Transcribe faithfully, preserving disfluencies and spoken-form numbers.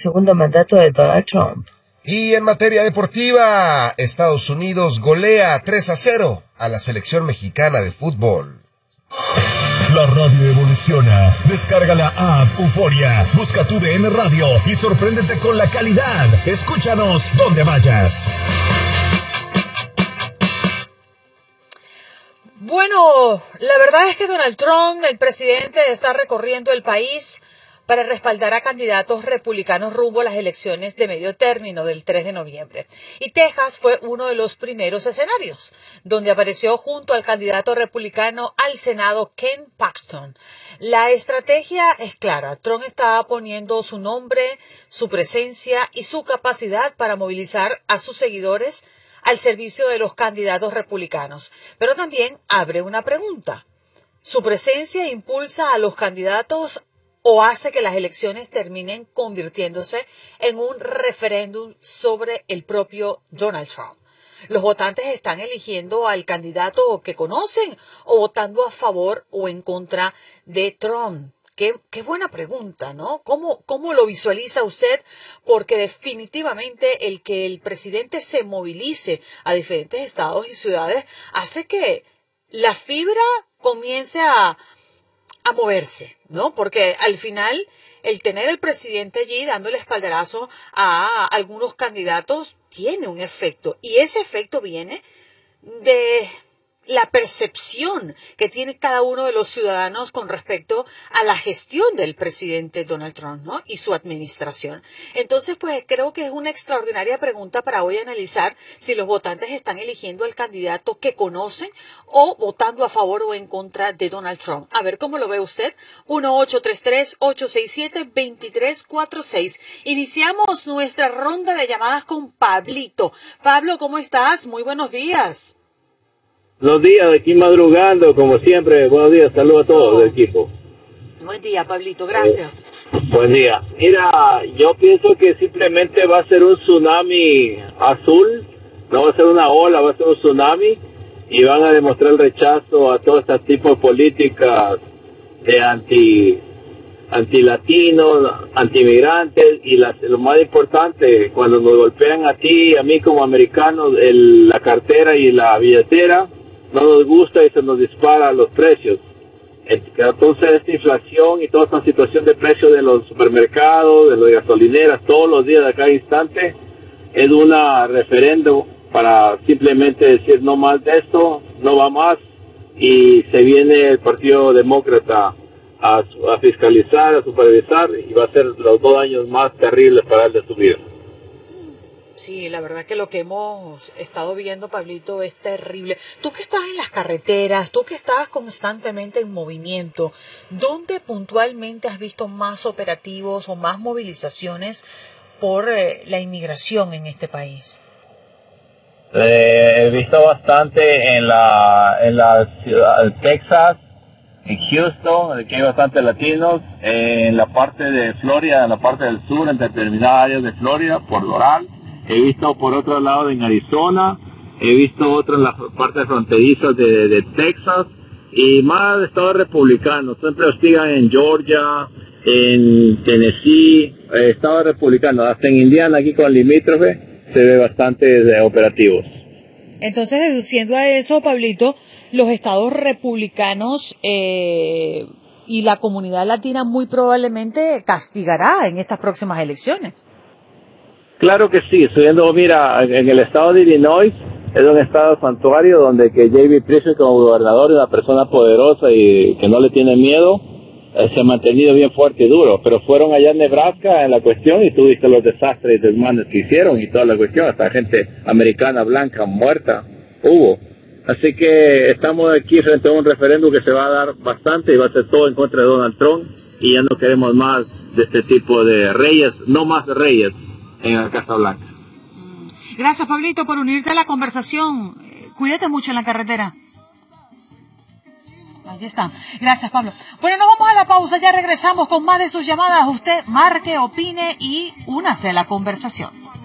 segundo mandato de Donald Trump. Y en materia deportiva, Estados Unidos golea tres a cero a la selección mexicana de fútbol. La radio evoluciona. Descarga la app Euforia, busca tu D N Radio y sorpréndete con la calidad. Escúchanos donde vayas. Bueno, la verdad es que Donald Trump, el presidente, está recorriendo el país para respaldar a candidatos republicanos rumbo a las elecciones de medio término del tres de noviembre. Y Texas fue uno de los primeros escenarios, donde apareció junto al candidato republicano al Senado, Ken Paxton. La estrategia es clara. Trump está poniendo su nombre, su presencia y su capacidad para movilizar a sus seguidores al servicio de los candidatos republicanos. Pero también abre una pregunta. ¿Su presencia impulsa a los candidatos o hace que las elecciones terminen convirtiéndose en un referéndum sobre el propio Donald Trump? ¿Los votantes están eligiendo al candidato que conocen o votando a favor o en contra de Trump? Qué, qué buena pregunta, ¿no? ¿Cómo, ¿Cómo lo visualiza usted? Porque definitivamente el que el presidente se movilice a diferentes estados y ciudades hace que la fibra comience a a moverse, ¿no? Porque al final el tener el presidente allí dándole espaldarazo a algunos candidatos tiene un efecto, y ese efecto viene de la percepción que tiene cada uno de los ciudadanos con respecto a la gestión del presidente Donald Trump, ¿no? Y su administración. Entonces, pues creo que es una extraordinaria pregunta para hoy analizar si los votantes están eligiendo al candidato que conocen o votando a favor o en contra de Donald Trump. A ver, ¿cómo lo ve usted? uno ocho tres tres, ocho seis siete, dos tres cuatro seis. Iniciamos nuestra ronda de llamadas con Pablito. Pablo, ¿cómo estás? Muy buenos días. Buenos días, aquí madrugando, como siempre. Buenos días, saludos a todos del equipo. Buen día, Pablito, gracias. Eh, buen día. Mira, yo pienso que simplemente va a ser un tsunami azul, no va a ser una ola, va a ser un tsunami, y van a demostrar el rechazo a todo este tipo de políticas de anti anti-latinos, anti-migrantes, y las, lo más importante, cuando nos golpean a ti, a mí como americanos, el, la cartera y la billetera, no nos gusta y se nos dispara los precios. Entonces esta inflación y toda esta situación de precios de los supermercados, de las gasolineras, todos los días, a cada instante, es una referéndum para simplemente decir no más de esto, no va más, y se viene el Partido Demócrata a, a fiscalizar, a supervisar, y va a ser los dos años más terribles para él de su vida. Sí, la verdad que lo que hemos estado viendo, Pablito, es terrible. Tú que estás en las carreteras, tú que estás constantemente en movimiento, ¿dónde puntualmente has visto más operativos o más movilizaciones por eh, la inmigración en este país? Eh, he visto bastante en la en la ciudad de Texas, en Houston, que hay bastantes latinos, en la parte de Florida, en la parte del sur, en determinadas áreas de Florida, por Doral. He visto por otro lado en Arizona, he visto otro en las partes fronterizas de, de Texas, y más de estados republicanos. Siempre hostigan en Georgia, en Tennessee, eh, estados republicanos, hasta en Indiana, aquí con limítrofe, se ve bastante de operativos. Entonces, deduciendo a eso, Pablito, los estados republicanos eh, y la comunidad latina muy probablemente castigará en estas próximas elecciones. Claro que sí, estoy viendo, mira, en el estado de Illinois, es un estado santuario donde que J B Pritzker como gobernador es una persona poderosa y que no le tiene miedo, eh, se ha mantenido bien fuerte y duro, pero fueron allá en Nebraska en la cuestión y tú viste los desastres y desmanes que hicieron y toda la cuestión, hasta gente americana blanca muerta hubo. Así que estamos aquí frente a un referéndum que se va a dar bastante y va a ser todo en contra de Donald Trump, y ya no queremos más de este tipo de reyes, no más reyes en la Casa Blanca. Gracias, Pablito, por unirte a la conversación. Cuídate mucho en la carretera. Ahí está. Gracias, Pablo. Bueno, nos vamos a la pausa. Ya regresamos con más de sus llamadas. Usted marque, opine y únase a la conversación.